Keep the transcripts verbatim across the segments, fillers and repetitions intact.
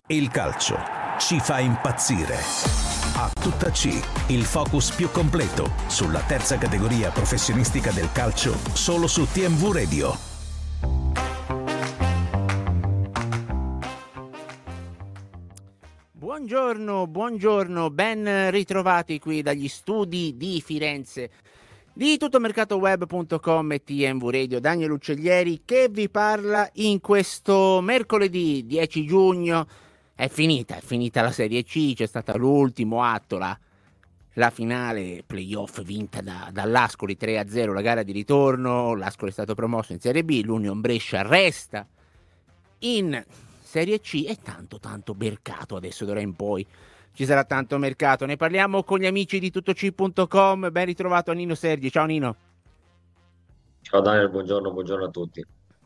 Il calcio ci fa impazzire. A tutta C, il focus più completo sulla terza categoria professionistica del calcio, solo su T M V Radio. Buongiorno, buongiorno, ben ritrovati qui dagli studi di Firenze di tuttomercatoweb punto com e T M V Radio. Daniel Uccellieri che vi parla in questo mercoledì dieci giugno. È finita, è finita la Serie C, c'è stata l'ultimo atto, la, la finale playoff vinta da, dall'Ascoli tre a zero, la gara di ritorno. L'Ascoli è stato promosso in Serie B, l'Union Brescia resta in Serie C e tanto tanto mercato adesso d'ora in poi. Ci sarà tanto mercato, ne parliamo con gli amici di tuttoc punto com. Ben ritrovato a Nino Sergi. Ciao Nino. Ciao Daniel, buongiorno, buongiorno a tutti.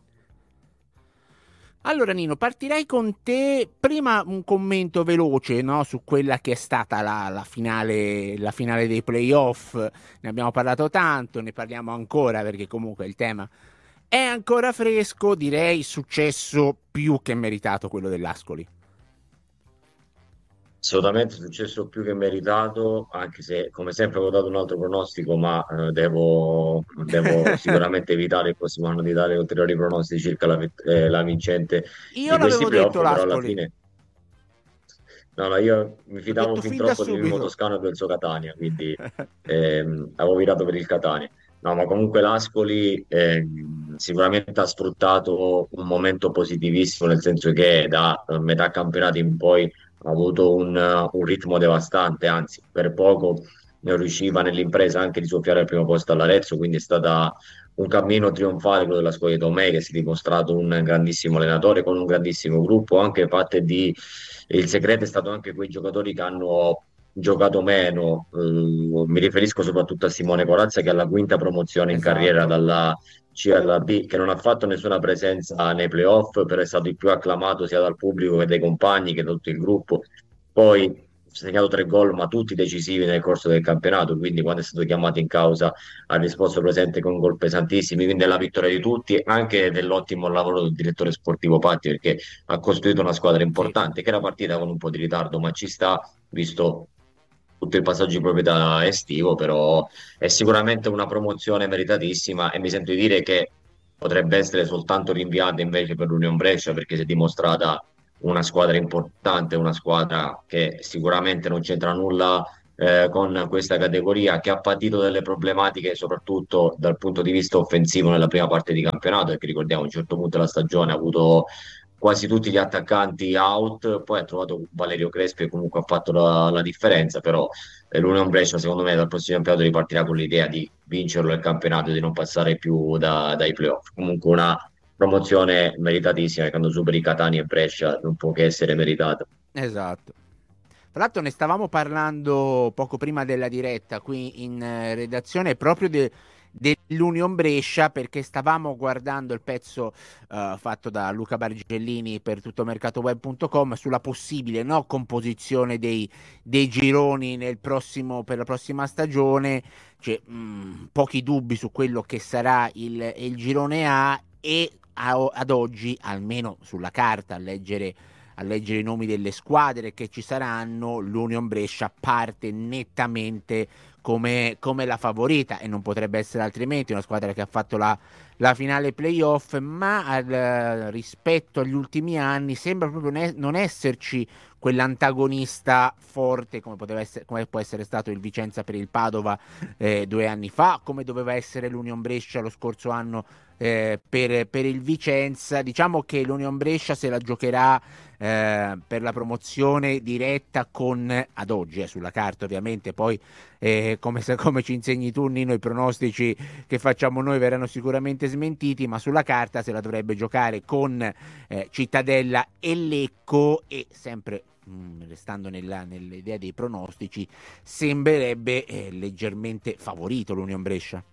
Allora Nino, partirei con te. Prima un commento veloce, no, su quella che è stata la, la finale la finale dei playoff. Ne abbiamo parlato tanto, ne parliamo ancora perché comunque il tema è ancora fresco. Direi successo più che meritato quello dell'Ascoli. Assolutamente successo più che meritato, anche se come sempre ho dato un altro pronostico, ma eh, devo, devo sicuramente evitare il prossimo anno di dare ulteriori pronostici circa la, eh, la vincente Io di questi l'avevo playoff, detto però alla l'Ascoli. fine no, no, io mi L'ho fidavo detto fin fin da troppo di Mimmo subito. Toscano e del suo Catania, quindi ehm, avevo virato per il Catania. No, ma comunque l'Ascoli ehm, sicuramente ha sfruttato un momento positivissimo, nel senso che da eh, metà campionato in poi ha avuto un, uh, un ritmo devastante, anzi per poco non riusciva nell'impresa anche di soffiare al primo posto all'Arezzo, quindi è stata un cammino trionfale quello della scuola di Tomei, che si è dimostrato un grandissimo allenatore con un grandissimo gruppo, anche fatte di... Il segreto è stato anche quei giocatori che hanno giocato meno, eh, mi riferisco soprattutto a Simone Corazza che è alla quinta promozione in carriera Esatto. dalla C alla B, che non ha fatto nessuna presenza nei playoff, però è stato il più acclamato sia dal pubblico che dai compagni che da tutto il gruppo. Poi ha segnato tre gol, ma tutti decisivi nel corso del campionato, quindi quando è stato chiamato in causa ha risposto presente con gol pesantissimi, quindi è la vittoria di tutti, anche dell'ottimo lavoro del direttore sportivo Patti, perché ha costruito una squadra Sì. importante, che era partita con un po' di ritardo, ma ci sta, visto tutto il passaggio di proprietà estivo, però è sicuramente una promozione meritatissima e mi sento di dire che potrebbe essere soltanto rinviata invece per l'Union Brescia, perché si è dimostrata una squadra importante, una squadra che sicuramente non c'entra nulla eh, con questa categoria, che ha patito delle problematiche soprattutto dal punto di vista offensivo nella prima parte di campionato, perché ricordiamo a un certo punto della stagione ha avuto quasi tutti gli attaccanti out, poi ha trovato Valerio Crespi e comunque ha fatto la, la differenza, però eh, l'Union Brescia secondo me dal prossimo campionato ripartirà con l'idea di vincerlo il campionato e di non passare più da- dai playoff. Comunque una promozione meritatissima, che quando superi Catania e Brescia non può che essere meritata. Esatto. Tra l'altro ne stavamo parlando poco prima della diretta qui in eh, redazione proprio de- dell'Union Brescia, perché stavamo guardando il pezzo eh, fatto da Luca Bargellini per tuttomercatoweb punto com sulla possibile, no, composizione dei, dei gironi nel prossimo, per la prossima stagione. C'è mh, pochi dubbi su quello che sarà il, il girone A e a- ad oggi, almeno sulla carta, a leggere a leggere i nomi delle squadre che ci saranno, l'Union Brescia parte nettamente come, come la favorita e non potrebbe essere altrimenti, una squadra che ha fatto la, la finale playoff, ma al, rispetto agli ultimi anni sembra proprio ne, non esserci quell'antagonista forte come poteva essere, come può essere stato il Vicenza per il Padova eh, due anni fa, come doveva essere l'Union Brescia lo scorso anno eh, per, per il Vicenza. Diciamo che l'Union Brescia se la giocherà eh, per la promozione diretta con, ad oggi eh, sulla carta ovviamente, poi eh, come, se, come ci insegni tu Nino, i pronostici che facciamo noi verranno sicuramente smentiti, ma sulla carta se la dovrebbe giocare con eh, Cittadella e Lecco, e sempre mh, restando nella, nell'idea dei pronostici sembrerebbe eh, leggermente favorito l'Union Brescia.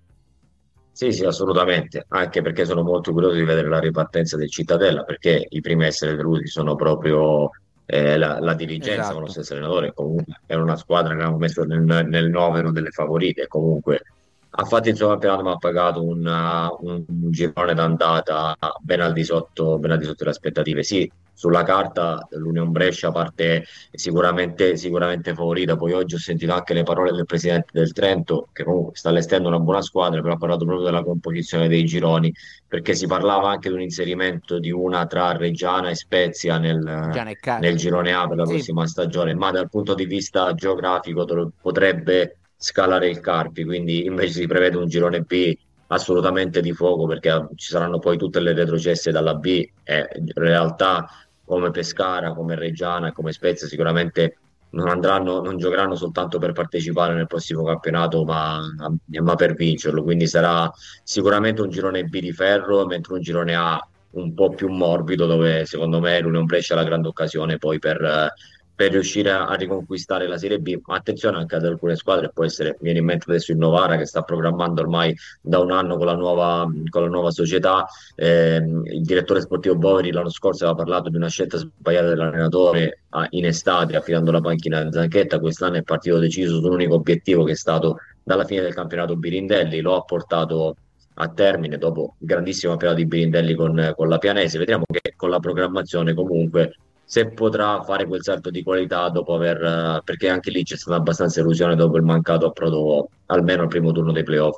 Sì, sì, assolutamente, anche perché sono molto curioso di vedere la ripartenza del Cittadella, perché i primi a essere delusi sono proprio eh, la, la dirigenza con lo Esatto. stesso allenatore. Comunque era una squadra che avevamo messo nel, nel novero delle favorite, comunque Ha fatto il suo campionato, ma ha pagato un, uh, un girone d'andata ben al di sotto, ben al di sotto delle aspettative. Sì, sulla carta l'Union Brescia parte sicuramente, sicuramente favorita. Poi oggi ho sentito anche le parole del presidente del Trento, che comunque sta allestendo una buona squadra, però ha parlato proprio della composizione dei gironi, perché si parlava anche di un inserimento di una tra Reggiana e Spezia nel, Gianni Ca- nel girone A per la sì. prossima stagione, ma dal punto di vista geografico dov- potrebbe scalare il Carpi, quindi invece si prevede un girone B assolutamente di fuoco perché ci saranno poi tutte le retrocesse dalla B e in realtà come Pescara, come Reggiana e come Spezia sicuramente non andranno, non giocheranno soltanto per partecipare nel prossimo campionato, ma, ma per vincerlo. Quindi sarà sicuramente un girone B di ferro, mentre un girone A un po' più morbido, dove secondo me l'Union Brescia ha la grande occasione poi per, eh, per riuscire a, a riconquistare la Serie B. Ma attenzione anche ad alcune squadre, può essere, mi viene in mente adesso il Novara che sta programmando ormai da un anno con la nuova, con la nuova società. Eh, il direttore sportivo Boveri l'anno scorso aveva parlato di una scelta sbagliata dell'allenatore a- in estate, affidando la panchina a Zanchetta. Quest'anno è partito deciso su un unico obiettivo che è stato dalla fine del campionato Birindelli, lo ha portato a termine dopo il grandissimo campionato di Birindelli con, con la Pianese. Vediamo che con la programmazione comunque se potrà fare quel salto di qualità dopo aver, eh, perché anche lì c'è stata abbastanza illusione dopo il mancato approdo almeno al primo turno dei playoff.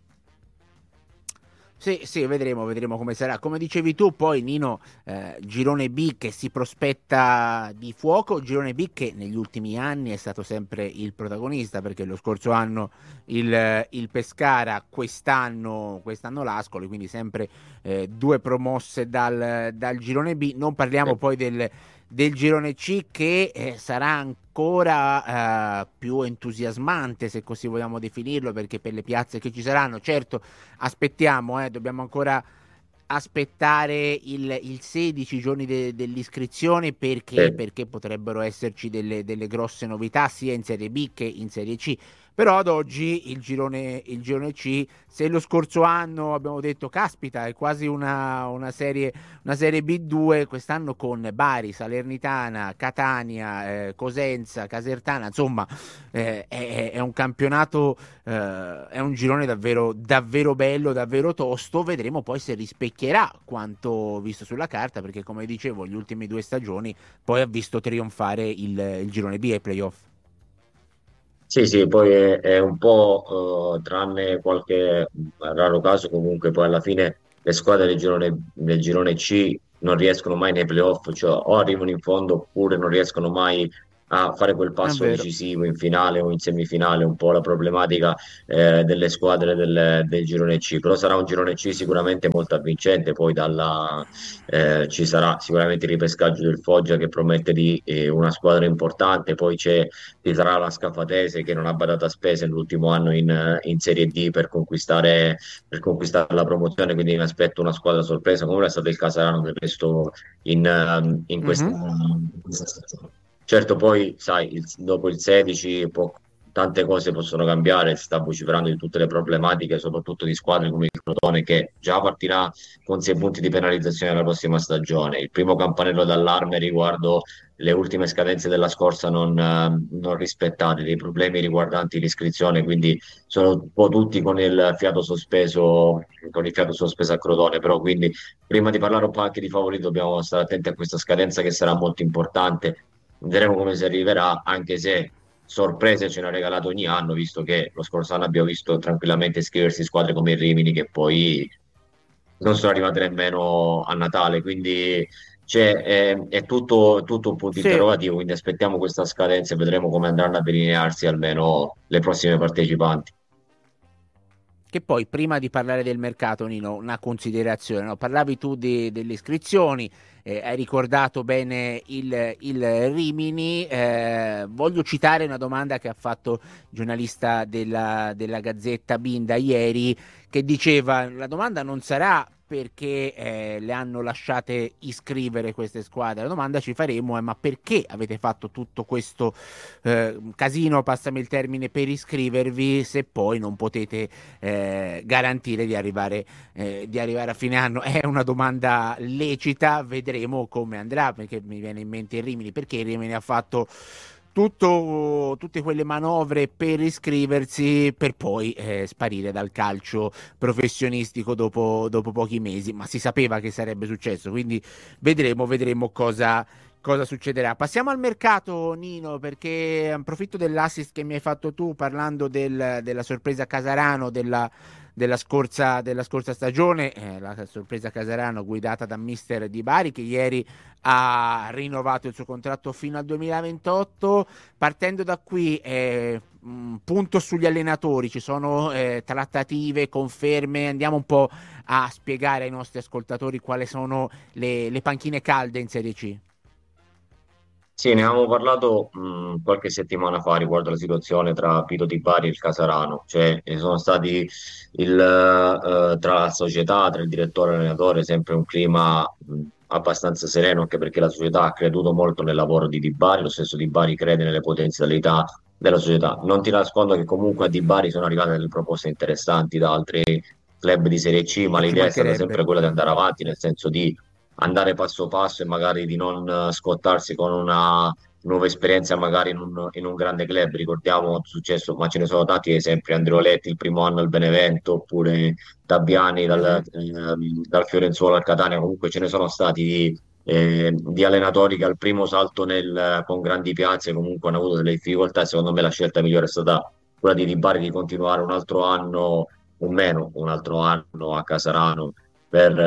Sì, sì, vedremo, vedremo come sarà. Come dicevi tu, poi Nino, eh, girone B che si prospetta di fuoco, girone B che negli ultimi anni è stato sempre il protagonista, perché lo scorso anno il, il Pescara, quest'anno, quest'anno l'Ascoli, quindi sempre eh, due promosse dal, dal girone B. Non parliamo poi del, del girone C che eh, sarà ancora eh, più entusiasmante, se così vogliamo definirlo, perché per le piazze che ci saranno, certo. Aspettiamo, eh, dobbiamo ancora aspettare il, il sedici giorni de- dell'iscrizione perché, Sì. perché potrebbero esserci delle, delle grosse novità sia in Serie B che in Serie C. Però ad oggi il girone, il girone C, se lo scorso anno abbiamo detto caspita è quasi una, una, serie, una serie B due, quest'anno con Bari, Salernitana, Catania, eh, Cosenza, Casertana, insomma eh, è, è un campionato, eh, è un girone davvero, davvero bello, davvero tosto. Vedremo poi se rispecchierà quanto visto sulla carta, perché come dicevo, gli ultimi due stagioni poi ha visto trionfare il, il girone B ai playoff. Sì, sì, poi è, è un po', eh, tranne qualche raro caso, comunque poi alla fine le squadre del girone, del girone C non riescono mai nei playoff, cioè o arrivano in fondo oppure non riescono mai a fare quel È passo vero. decisivo in finale o in semifinale, un po' la problematica eh, delle squadre del, del girone C, però sarà un girone C sicuramente molto avvincente, poi dalla, eh, ci sarà sicuramente il ripescaggio del Foggia che promette di eh, una squadra importante, poi c'è ci sarà la Scafatese che non ha badato a spese nell'ultimo anno in, in Serie D per conquistare, per conquistare la promozione, quindi mi aspetto una squadra sorpresa, come è stato il Casarano del resto in, ehm, in questa, Mhm. in questa stagione. Certo, poi sai, il- dopo il sedici può- tante cose possono cambiare, si sta vociferando di tutte le problematiche, soprattutto di squadre come il Crotone che già partirà con sei punti di penalizzazione la prossima stagione. Il primo campanello d'allarme riguardo le ultime scadenze della scorsa non, eh, non rispettate, dei problemi riguardanti l'iscrizione, quindi sono un po' tutti con il fiato sospeso, con il fiato sospeso a Crotone, però quindi prima di parlare un po' anche di favoriti dobbiamo stare attenti a questa scadenza che sarà molto importante. Vedremo come si arriverà, anche se sorprese ce ne ha regalato ogni anno, visto che lo scorso anno abbiamo visto tranquillamente iscriversi squadre come il Rimini che poi non sono arrivate nemmeno a Natale, quindi c'è, è, è tutto, tutto un punto Sì, interrogativo, quindi aspettiamo questa scadenza e vedremo come andranno a delinearsi almeno le prossime partecipanti. che poi prima di parlare del mercato, Nino, una considerazione, no? Parlavi tu di- delle iscrizioni, eh, hai ricordato bene il, il Rimini, eh, voglio citare una domanda che ha fatto il giornalista della, della Gazzetta Binda ieri, che diceva la domanda non sarà perché eh, le hanno lasciate iscrivere queste squadre, la domanda ci faremo è ma perché avete fatto tutto questo eh, casino, passami il termine, per iscrivervi se poi non potete eh, garantire di arrivare, eh, di arrivare a fine anno? È una domanda lecita, vedremo come andrà, perché mi viene in mente il Rimini, perché il Rimini ha fatto tutto, tutte quelle manovre per iscriversi per poi eh, sparire dal calcio professionistico dopo, dopo pochi mesi, ma si sapeva che sarebbe successo, quindi vedremo, vedremo cosa, cosa succederà. Passiamo al mercato, Nino, perché approfitto dell'assist che mi hai fatto tu parlando del, della sorpresa Casarano della Della scorsa, della scorsa stagione, eh, la sorpresa Casarano guidata da mister Di Bari, che ieri ha rinnovato il suo contratto fino al duemilaventotto. Partendo da qui, eh, mh, punto sugli allenatori, ci sono eh, trattative, conferme, andiamo un po' a spiegare ai nostri ascoltatori quali sono le, le panchine calde in Serie C. Sì, ne avevamo parlato mh, qualche settimana fa riguardo alla situazione tra Pito Di Bari e il Casarano, cioè ci sono stati il, eh, tra la società, tra il direttore e l'allenatore, sempre un clima mh, abbastanza sereno, anche perché la società ha creduto molto nel lavoro di Di Bari, lo stesso Di Bari crede nelle potenzialità della società. Non ti nascondo che comunque a Di Bari sono arrivate delle proposte interessanti da altri club di Serie C, ma E ci l'idea è stata sempre mancherebbe. quella di andare avanti, nel senso di andare passo passo e magari di non eh, scottarsi con una nuova esperienza magari in un, in un grande club. Ricordiamo è successo, ma ce ne sono tanti esempi, Andreoletti il primo anno al Benevento, oppure Dabbiani dal, Mhm. ehm, dal Fiorenzuolo al Catania. Comunque ce ne sono stati di, eh, di allenatori che al primo salto nel, con grandi piazze comunque hanno avuto delle difficoltà, e secondo me la scelta migliore è stata quella di Di Bari di continuare un altro anno o meno, un altro anno a Casarano per,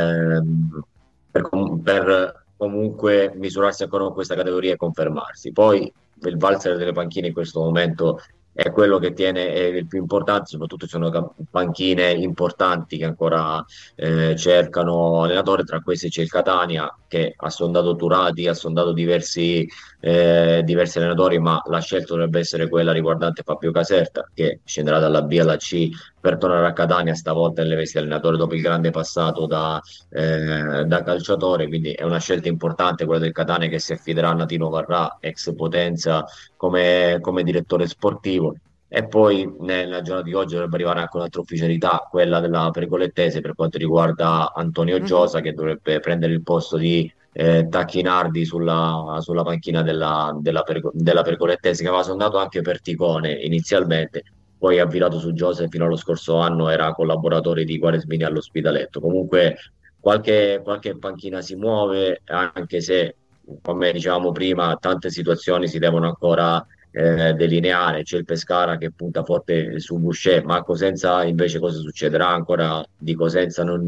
ehm, per, com- per comunque misurarsi ancora con questa categoria e confermarsi. Poi il valzer delle panchine in questo momento è quello che tiene è il più importante, soprattutto ci sono ca- panchine importanti che ancora eh, cercano allenatore, tra questi c'è il Catania che ha sondato Turati, ha sondato diversi, eh, diversi allenatori, ma la scelta dovrebbe essere quella riguardante Fabio Caserta, che scenderà dalla B alla C per tornare a Catania, stavolta nelle vesti di allenatore dopo il grande passato da, eh, da calciatore, quindi è una scelta importante quella del Catania, che si affiderà a Natino Varrà, ex Potenza, come, come direttore sportivo. E poi nella giornata di oggi dovrebbe arrivare anche un'altra ufficialità, quella della Pergolettese, per quanto riguarda Antonio Mhm. Giosa, che dovrebbe prendere il posto di eh, Tacchinardi sulla, sulla panchina della, della, Pergo- della Pergolettese, che aveva sondato anche per Ticone inizialmente, poi ha virato su Joseph. Fino allo scorso anno era collaboratore di Quaresmini all'Ospitaletto. Comunque qualche, qualche panchina si muove, anche se, come dicevamo prima, tante situazioni si devono ancora eh, delineare. C'è il Pescara che punta forte su Boucher, ma a Cosenza invece cosa succederà? Ancora di Cosenza non,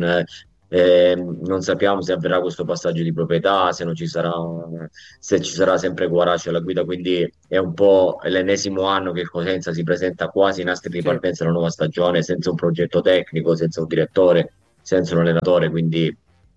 eh, non sappiamo se avverrà questo passaggio di proprietà, se non ci sarà, se ci sarà sempre Guaraci alla guida, quindi è un po' l'ennesimo anno che il Cosenza si presenta quasi in astri di Sì. partenza alla nuova stagione, senza un progetto tecnico, senza un direttore, senza un allenatore, quindi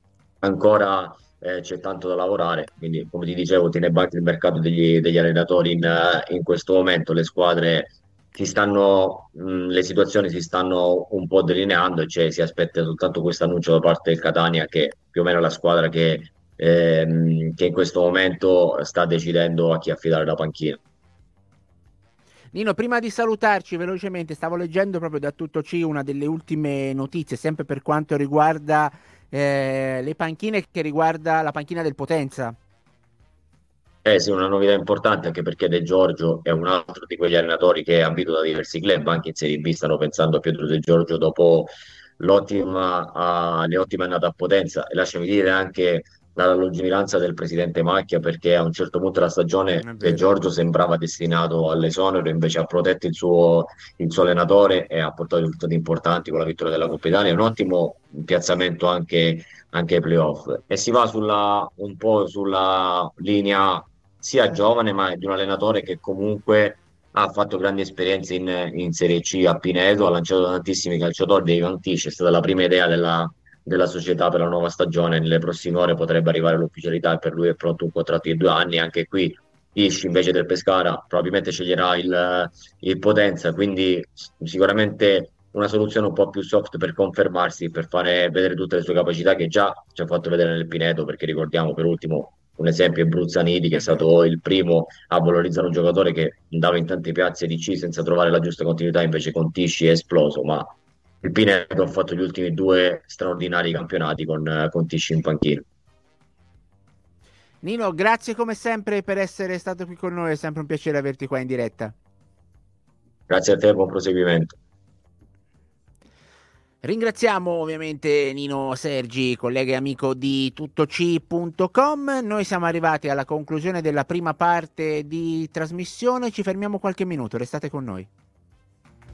ancora eh, c'è tanto da lavorare. Quindi, come ti dicevo, tiene banco il mercato degli, degli allenatori in, eh, in questo momento. Le squadre si stanno, mh, le situazioni si stanno un po' delineando, e cioè si aspetta soltanto questo annuncio da parte del Catania, che più o meno è la squadra che, ehm, che in questo momento sta decidendo a chi affidare la panchina. Nino, prima di salutarci velocemente, stavo leggendo proprio da Tutto C una delle ultime notizie, sempre per quanto riguarda eh, le panchine, che riguarda la panchina del Potenza. Eh sì, una novità importante, anche perché De Giorgio è un altro di quegli allenatori che ha ambito da diversi club, anche in Serie B stanno pensando a Pietro De Giorgio dopo l'ottima, ah, le ottime annate a Potenza, e lasciami dire anche la lungimiranza del presidente Macchia, perché a un certo punto della stagione È De vero. Giorgio sembrava destinato all'esonero, invece ha protetto il suo, il suo allenatore e ha portato risultati importanti con la vittoria della Coppa Italia, un ottimo piazzamento anche, anche ai playoff, e si va sulla, un po' sulla linea sia giovane, ma di un allenatore che comunque ha fatto grandi esperienze in, in Serie C a Pineto, ha lanciato tantissimi calciatori, dei Vantici, è stata la prima idea della, della società per la nuova stagione. Nelle prossime ore potrebbe arrivare l'ufficialità, e per lui è pronto un contratto di due anni. Anche qui Isci invece del Pescara probabilmente sceglierà il, il Potenza, quindi sicuramente una soluzione un po' più soft per confermarsi, per fare vedere tutte le sue capacità, che già ci ha fatto vedere nel Pineto, perché ricordiamo per ultimo un esempio è Bruzzaniti, che è È vero. stato il primo a valorizzare un giocatore che andava in tante piazze di C senza trovare la giusta continuità, invece con Tisci è esploso, ma il Pineto ha fatto gli ultimi due straordinari campionati con, con Tisci in panchina. Nino, grazie come sempre per essere stato qui con noi, è sempre un piacere averti qua in diretta. Grazie a te, buon proseguimento. Ringraziamo ovviamente Nino Sergi, collega e amico di tuttoci punto com. Noi siamo arrivati alla conclusione della prima parte di trasmissione, ci fermiamo qualche minuto, restate con noi.